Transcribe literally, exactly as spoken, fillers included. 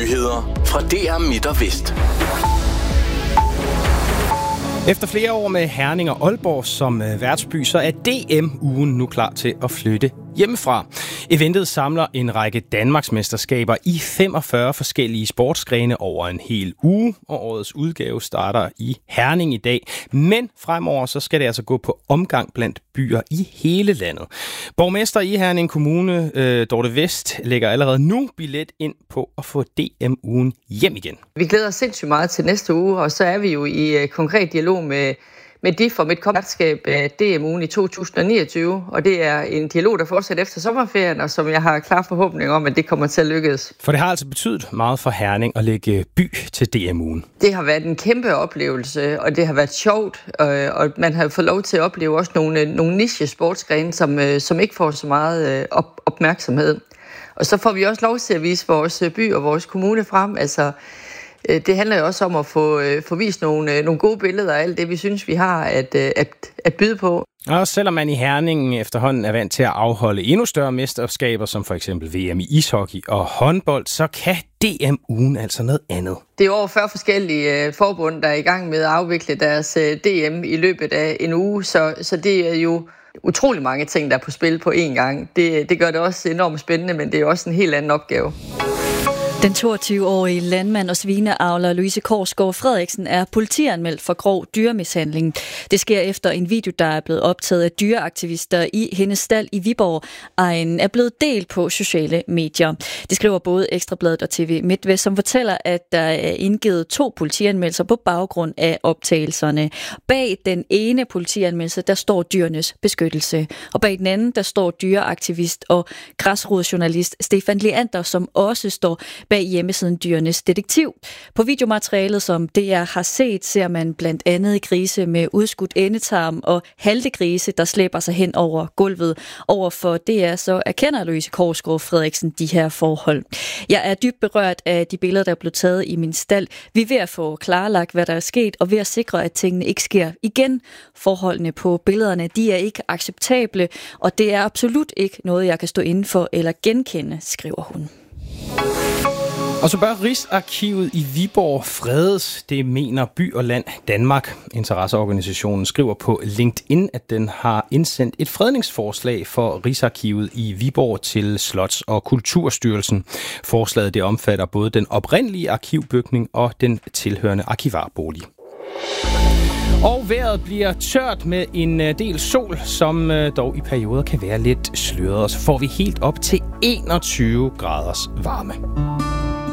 Nyheder fra D R Midt og Vest. Efter flere år med Herning og Aalborg som værtsby, så er D M-ugen nu klar til at flytte hjemmefra. Eventet samler en række Danmarksmesterskaber i femogfyrre forskellige sportsgrene over en hel uge, og årets udgave starter i Herning i dag. Men fremover så skal det altså gå på omgang blandt byer i hele landet. Borgmester i Herning Kommune, øh, Dorte Vest, lægger allerede nu billet ind på at få D M-ugen hjem igen. Vi glæder os sindssygt meget til næste uge, og så er vi jo i uh, konkret dialog med med D I F om et kontaktskab af D M-ugen i to tusind niogtyve, og det er en dialog, der fortsætter efter sommerferien, og som jeg har klar forhåbning om, at det kommer til at lykkes. For det har altså betydet meget for Herning at lægge by til D M-ugen. Det har været en kæmpe oplevelse, og det har været sjovt, og man har fået lov til at opleve også nogle, nogle niche-sportsgrene, som, som ikke får så meget op, opmærksomhed. Og så får vi også lov til at vise vores by og vores kommune frem, altså. Det handler jo også om at få, få vist nogle, nogle gode billeder af alt det, vi synes, vi har at, at, at byde på. Og selvom man i Herning efterhånden er vant til at afholde endnu større mesterskaber, som for eksempel V M i ishockey og håndbold, så kan D M-ugen altså noget andet. Det er over fyrre forskellige forbund, der er i gang med at afvikle deres D M i løbet af en uge, så, så det er jo utrolig mange ting, der er på spil på én gang. Det, det gør det også enormt spændende, men det er også en helt anden opgave. Den toogtyve-årige landmand og svineavler Louise Korsgaard Frederiksen er politianmeldt for grov dyremishandling. Det sker efter en video, der er blevet optaget af dyreaktivister i hendes stald i Viborg. Egen er blevet delt på sociale medier. Det skriver både Ekstrabladet og T V MidtVest, som fortæller, at der er indgivet to politianmeldelser på baggrund af optagelserne. Bag den ene politianmeldelse, der står Dyrenes Beskyttelse. Og bag den anden, der står dyreaktivist og græsrodsjournalist Stefan Leander, som også står bag hjemmesiden Dyrenes Detektiv. På videomaterialet, som D R har set, ser man blandt andet grise med udskudt endetarm og halte grise, der slæber sig hen over gulvet. Overfor D R så erkender Louise Korsgaard Frederiksen de her forhold. Jeg er dybt berørt af de billeder, der er blevet taget i min stald. Vi er ved at få klarlagt, hvad der er sket, og ved at sikre, at tingene ikke sker igen. Forholdene på billederne, de er ikke acceptable, og det er absolut ikke noget, jeg kan stå inden for eller genkende, skriver hun. Og så bør Rigsarkivet i Viborg fredes, det mener By og Land Danmark. Interesseorganisationen skriver på LinkedIn, at den har indsendt et fredningsforslag for Rigsarkivet i Viborg til Slots- og Kulturstyrelsen. Forslaget det omfatter både den oprindelige arkivbygning og den tilhørende arkivarbolig. Og vejret bliver tørt med en del sol, som dog i perioder kan være lidt sløret. Og så får vi helt op til enogtyve graders varme.